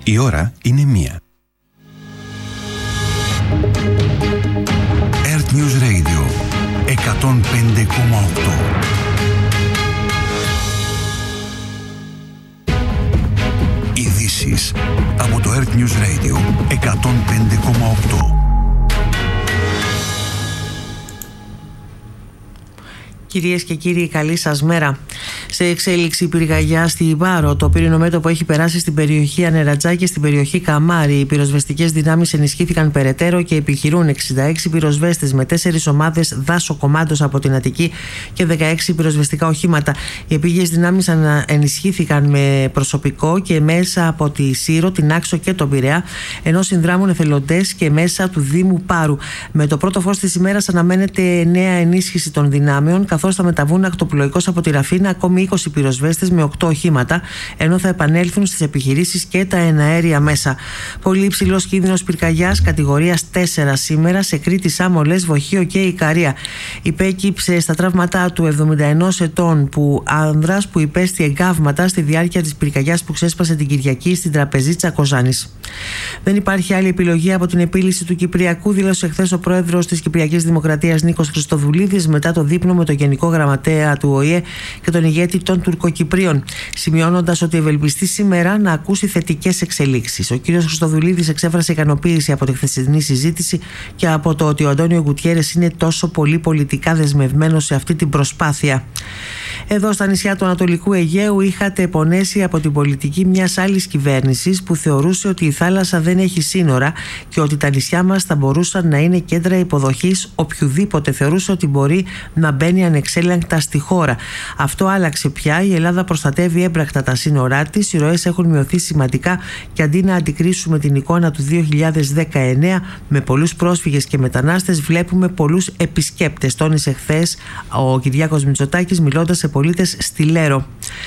Η ώρα είναι 1. Earth News Radio 105,8. Ειδήσεις από το Earth News Radio 105,8. Κυρίες και κύριοι, καλή σας μέρα. Σε εξέλιξη πυρκαγιά στη Πάρο, το πύρινο μέτωπο έχει περάσει στην περιοχή Ανερατζά και στην περιοχή Καμάρι. Οι πυροσβεστικές δυνάμεις ενισχύθηκαν περαιτέρω και επιχειρούν 66 πυροσβέστες με 4 ομάδες δάσο-κομμάντος από την Αττική και 16 πυροσβεστικά οχήματα. Οι επίγειες δυνάμεις ενισχύθηκαν με προσωπικό και μέσα από τη Σύρο, την Άξο και τον Πειραιά, ενώ συνδράμουν εθελοντές και μέσα του Δήμου Πάρου. Με το πρώτο φως της ημέρας αναμένεται νέα ενίσχυση των δυνάμεων, καθώς θα μεταβούν ακτοπλοϊκώς από τη Ραφίνα ακόμη 20 πυροσβέστες με 8 οχήματα, ενώ θα επανέλθουν στις επιχειρήσεις και τα εναέρια μέσα. Πολύ υψηλός κίνδυνος πυρκαγιάς κατηγορίας 4 σήμερα σε Κρήτη, Σάμο, Βοχείο και Ικαρία. Υπέκυψε στα τραύματά του 71 ετών άνδρας που υπέστη εγκάβματα στη διάρκεια της πυρκαγιάς που ξέσπασε την Κυριακή στην Τραπεζίτσα Κοζάνης. Δεν υπάρχει άλλη επιλογή από την επίλυση του Κυπριακού, δήλωσε χθες ο πρόεδρος της Κυπριακής Δημοκρατίας Νίκος Χριστοδουλίδης μετά το δείπνο με τον Γενικό Γραμματέα του ΟΗΕ και τον ηγέτη των Τουρκοκυπρίων, σημειώνοντας ότι ευελπιστεί σήμερα να ακούσει θετικές εξελίξεις. Ο κ. Χριστοδουλίδης εξέφρασε ικανοποίηση από τη χθεσινή συζήτηση και από το ότι ο Αντώνιο Γκουτιέρες είναι τόσο πολύ πολιτικά δεσμευμένος σε αυτή την προσπάθεια. Εδώ στα νησιά του Ανατολικού Αιγαίου είχατε πονέσει από την πολιτική μιας άλλης κυβέρνησης που θεωρούσε ότι η θάλασσα δεν έχει σύνορα και ότι τα νησιά μας θα μπορούσαν να είναι κέντρα υποδοχής οποιουδήποτε θεωρούσε ότι μπορεί να μπαίνει ανεξέλεγκτα στη χώρα. Αυτό άλλαξε πια. Η Ελλάδα προστατεύει έμπρακτα τα σύνορά της. Οι ροές έχουν μειωθεί σημαντικά και αντί να αντικρίσουμε την εικόνα του 2019 με πολλούς πρόσφυγες και μετανάστες, βλέπουμε πολλούς επισκέπτες, τόνισε χθες ο Κυριάκος Μητσοτάκης μιλώντας σε πολίτες στη Λέρο.